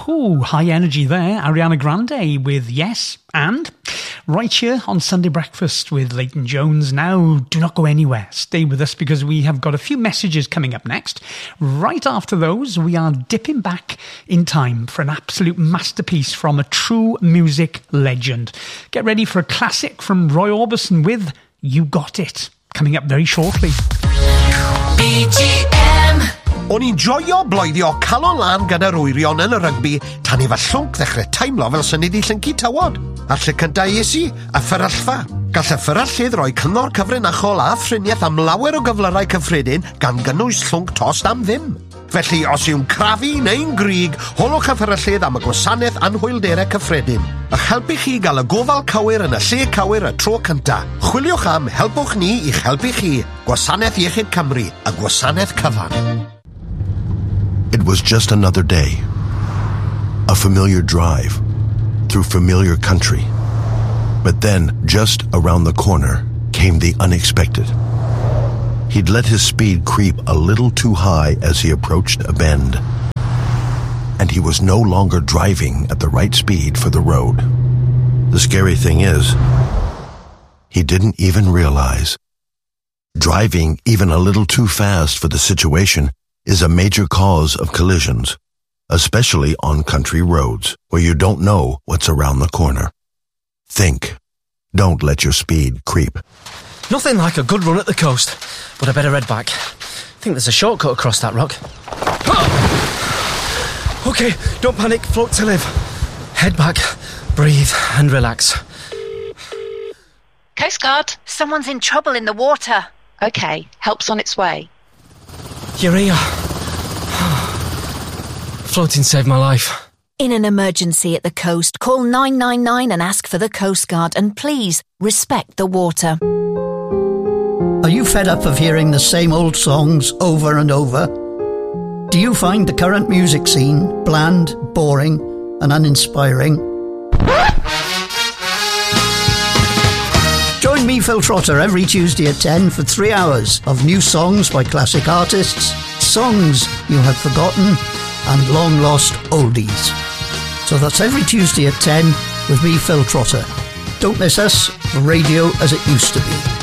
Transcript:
Ooh, high energy there. Ariana Grande with Yes and right here on Sunday Breakfast with Leighton Jones. Now, do not go anywhere. Stay with us because we have got a few messages coming up next. Right after those, we are dipping back in time for an absolute masterpiece from a true music legend. Get ready for a classic from Roy Orbison with You Got It, coming up very shortly. BGM. O'n i'n joio bloeddio calon lan gyda'r wyrion yn y rygbi tan i fa llwnc ddechrau teimlo fel sy'n i llyncu tywod. A'r lle cyntaf esi, a fferyllfa. Gall y fferyllydd roi cyngor cyfrinachol a ffriniaeth am lawer o gyflyrau cyffredin gan gynnwys llwnc tost am ddim. Felly, os yw'n crafu neu'n grig, holwch y fferyllydd am y gwasanaeth anhwylderau cyffredin. Ych helpu chi gael y gofal cywir yn y lle cywir y tro cynta. Chwiliwch am Helpwch Ni i'ch helpu chi. Gwasanaeth Iechyd Cymru, y gwasanaeth cyfan. It was just another day. A familiar drive through familiar country. But then, just around the corner, came the unexpected. He'd let his speed creep a little too high as he approached a bend. And he was no longer driving at the right speed for the road. The scary thing is, he didn't even realize. Driving even a little too fast for the situation is a major cause of collisions, especially on country roads where you don't know what's around the corner. Think. Don't let your speed creep. Nothing like a good run at the coast, but I better head back. Think there's a shortcut across that rock. Okay, don't panic, float to live. Head back, breathe and relax. Coast Guard, someone's in trouble in the water. Okay, help's on its way. You're here. Floating saved my life. In an emergency at the coast, call 999 and ask for the Coast Guard, and please respect the water. Are you fed up of hearing the same old songs over and over? Do you find the current music scene bland, boring, and uninspiring? Join me, Phil Trotter, every Tuesday at 10 for 3 hours of new songs by classic artists, songs you have forgotten, and long-lost oldies. So that's every Tuesday at 10 with me, Phil Trotter. Don't miss us, radio as it used to be.